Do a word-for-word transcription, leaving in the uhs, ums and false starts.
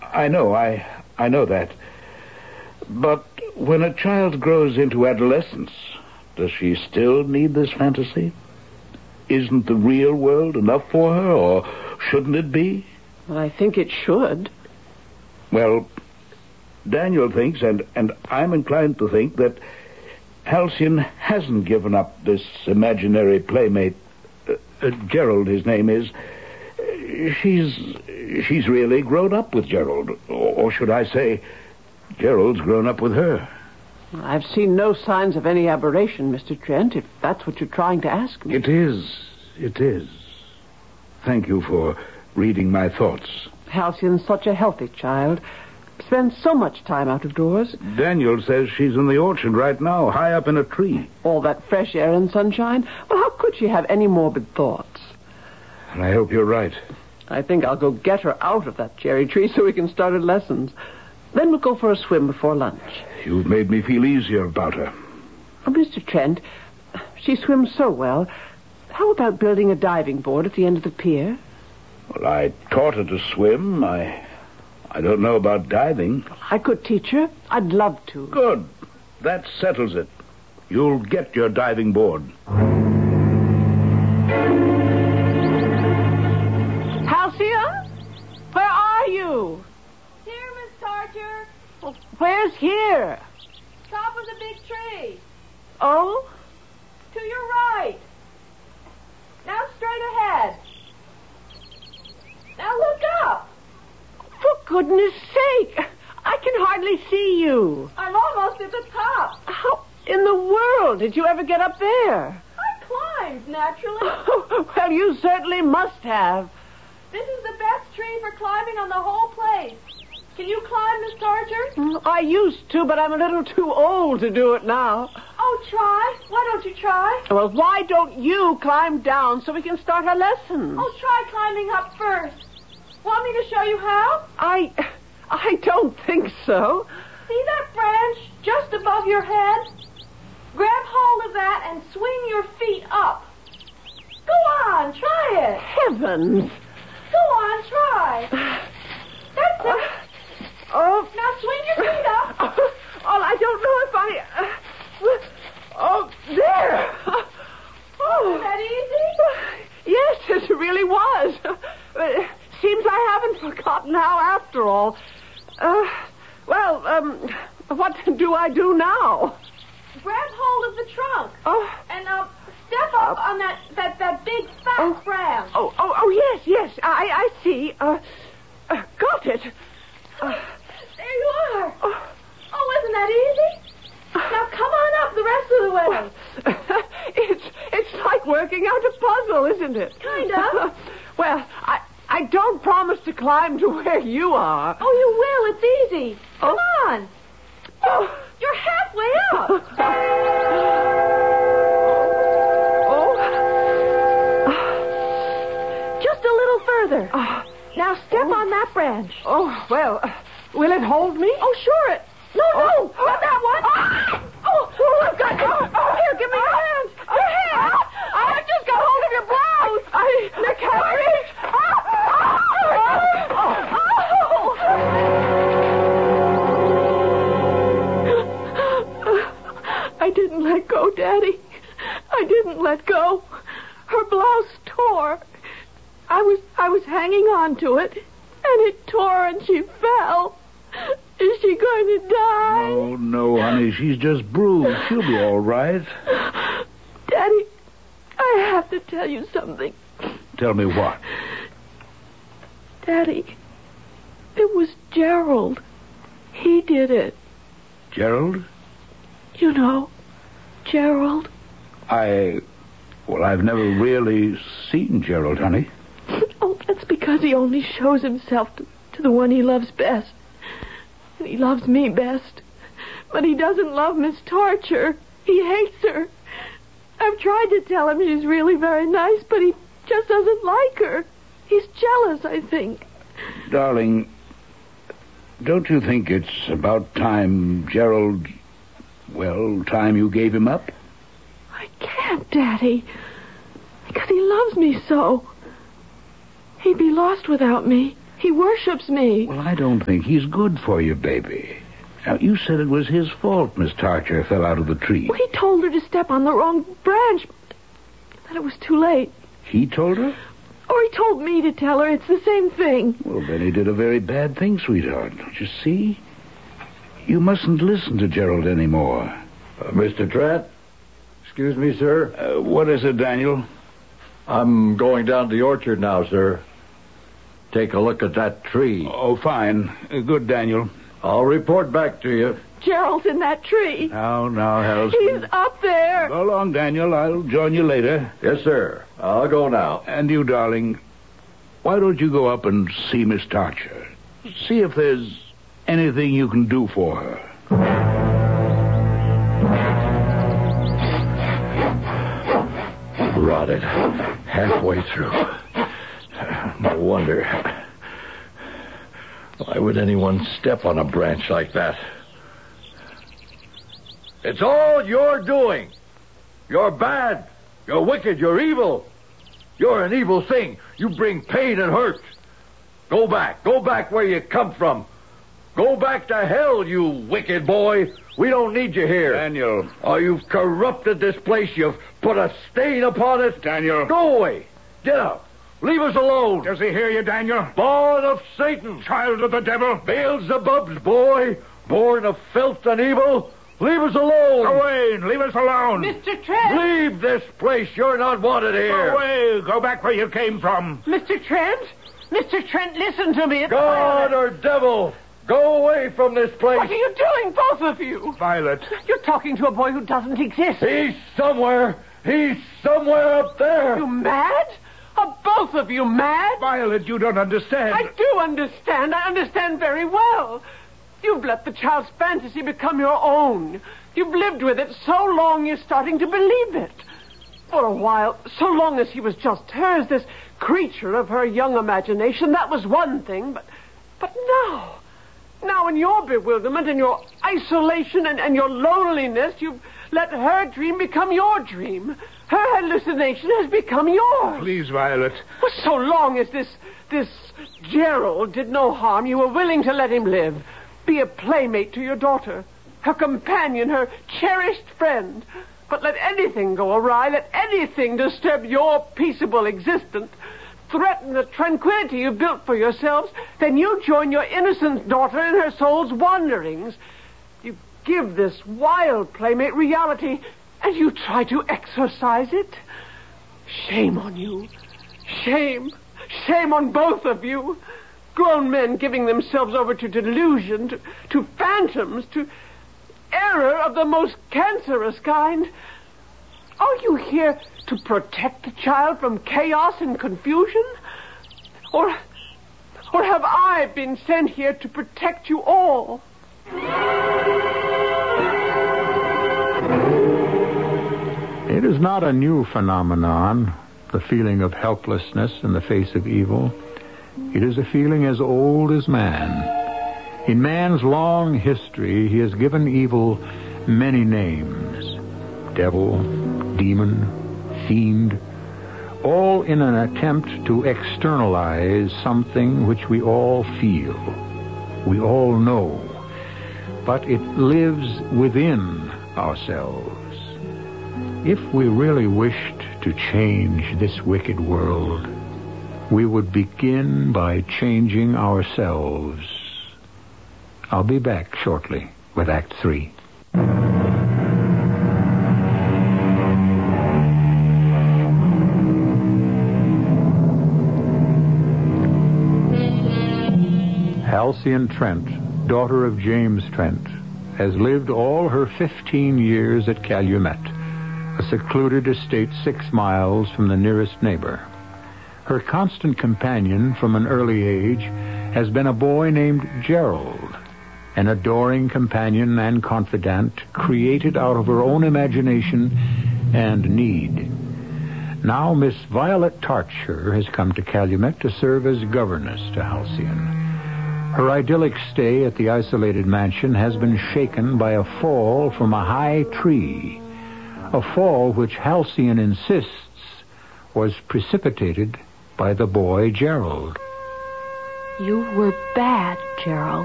I know, I, I know that. But when a child grows into adolescence, does she still need this fantasy? Isn't the real world enough for her, or shouldn't it be? Well, I think it should. Well, Daniel thinks, and, and I'm inclined to think, that Halcyon hasn't given up this imaginary playmate. Uh, uh, Gerald, his name is. Uh, she's she's really grown up with Gerald. Or, or should I say, Gerald's grown up with her. I've seen no signs of any aberration, Mister Trent, if that's what you're trying to ask me. It is. It is. Thank you for reading my thoughts. Halcyon's such a healthy child. Spends so much time out of doors. Daniel says she's in the orchard right now, high up in a tree. All that fresh air and sunshine. Well, how could she have any morbid thoughts? And I hope you're right. I think I'll go get her out of that cherry tree so we can start her lessons. Then we'll go for a swim before lunch. You've made me feel easier about her. Oh, Mister Trent, she swims so well. How about building a diving board at the end of the pier? Well, I taught her to swim. I I don't know about diving. I could teach her. I'd love to. Good. That settles it. You'll get your diving board. Halcyon? Where are you? Here, Miss Tarcher. Well, where's here? Top of the big tree. Oh? To your right. Now straight ahead. Now look up. For goodness sake! I can hardly see you. I'm almost at the top. How in the world did you ever get up there? I climbed, naturally. Well, you certainly must have. This is the best tree for climbing on the whole place. Can you climb, Miss Tarcher? I used to, but I'm a little too old to do it now. Oh, try. Why don't you try? Well, why don't you climb down so we can start our lessons? Oh, try climbing up first. Want me to show you how? I... I don't think so. See that branch just above your head? Grab hold of that and swing your feet up. Go on, try it. Heavens. Go on, try. That's it. Uh, oh. Now swing your feet up. Oh, oh, I don't know if I... Uh, oh, there. Oh. Was that easy? Yes, it really was. Uh, seems I haven't forgotten how, after all. Uh, well, um, what do I do now? Grab hold of the trunk. Oh. And, uh, step up uh, on that, that, that big fat oh, branch. Oh, oh, oh, yes, yes, I, I see. Uh, uh, got it. Uh, there you are. Oh. oh, isn't that easy? Now come on up the rest of the way. it's, it's like working out a puzzle, isn't it? Kind of. Well, I... I don't promise to climb to where you are. Oh, you will. It's easy. Come oh. on. Oh, you're halfway up. oh. Just a little further. Oh. Now step oh. on that branch. Oh, well, uh, will it hold me? Oh, sure it. No, oh. no, not that one. Oh, oh, I've got you. Oh, here, give me your hands. Your hands. I just got hold of your blouse. I, I can't reach. I didn't let go, Daddy. I didn't let go. Her blouse tore. I was I was hanging on to it, and it tore and she fell. Is she going to die? Oh, no, honey. She's just bruised. She'll be all right. Daddy, I have to tell you something. Tell me what? Daddy, it was Gerald. He did it. Gerald? You know, Gerald. I... Well, I've never really seen Gerald, honey. Oh, that's because he only shows himself to, to the one he loves best. And he loves me best. But he doesn't love Miss Tarcher. He hates her. I've tried to tell him she's really very nice, but he just doesn't like her. He's jealous, I think. Darling, don't you think it's about time Gerald... Well, time you gave him up? I can't, Daddy. Because he loves me so. He'd be lost without me. He worships me. Well, I don't think he's good for you, baby. Now, you said it was his fault Miss Tarcher fell out of the tree. Well, he told her to step on the wrong branch, but it was too late. He told her? Or he told me to tell her. It's the same thing. Well, then he did a very bad thing, sweetheart. Don't you see? You mustn't listen to Gerald anymore. Uh, Mister Trent? Excuse me, sir? Uh, what is it, Daniel? I'm going down to the orchard now, sir. Take a look at that tree. Oh, fine. Uh, good, Daniel. I'll report back to you. Gerald's in that tree. Now, now, Halsey. He's up there. Go along, Daniel. I'll join you later. Yes, sir. I'll go now. And you, darling, why don't you go up and see Miss Tarcher? See if there's anything you can do for her. Rotted. Halfway through. No wonder. Why would anyone step on a branch like that? It's all your doing. You're bad. You're wicked. You're evil. You're an evil thing. You bring pain and hurt. Go back. Go back where you come from. Go back to hell, you wicked boy. We don't need you here. Daniel. Oh, you've corrupted this place. You've put a stain upon it. Daniel. Go away. Get out. Leave us alone. Does he hear you, Daniel? Born of Satan. Child of the devil. Beelzebub's boy. Born of filth and evil. Leave us alone. Go away and leave us alone. Mister Trent! Leave this place. You're not wanted here. Go away. Go back where you came from. Mister Trent? Mister Trent, listen to me. It's God or devil, go away from this place. What are you doing, both of you? Violet. You're talking to a boy who doesn't exist. He's somewhere. He's somewhere up there. You mad? Are both of you mad? Violet, you don't understand. I do understand. I understand very well. You've let the child's fantasy become your own. You've lived with it so long you're starting to believe it. For a while, so long as he was just hers, this creature of her young imagination, that was one thing. But but now, now in your bewilderment and your isolation and, and your loneliness, you've let her dream become your dream. Her hallucination has become yours. Please, Violet. For so long as this, this Gerald did no harm, you were willing to let him live. Be a playmate to your daughter, her companion, her cherished friend. But let anything go awry, let anything disturb your peaceable existence, threaten the tranquility you've built for yourselves, then you join your innocent daughter in her soul's wanderings. You give this wild playmate reality, and you try to exorcise it. Shame on you. Shame. Shame on both of you. Grown men giving themselves over to delusion, to, to phantoms, to error of the most cancerous kind. Are you here to protect the child from chaos and confusion? Or, or have I been sent here to protect you all? It is not a new phenomenon, the feeling of helplessness in the face of evil. It is a feeling as old as man. In man's long history, he has given evil many names. Devil, demon, fiend, all in an attempt to externalize something which we all feel, we all know, but it lives within ourselves. If we really wished to change this wicked world, we would begin by changing ourselves. I'll be back shortly with Act Three. Halcyon Trent, daughter of James Trent, has lived all her fifteen years at Calumet, a secluded estate six miles from the nearest neighbor. Her constant companion from an early age has been a boy named Gerald, an adoring companion and confidant created out of her own imagination and need. Now Miss Violet Tarcher has come to Calumet to serve as governess to Halcyon. Her idyllic stay at the isolated mansion has been shaken by a fall from a high tree, a fall which Halcyon insists was precipitated by the boy Gerald. You were bad, Gerald.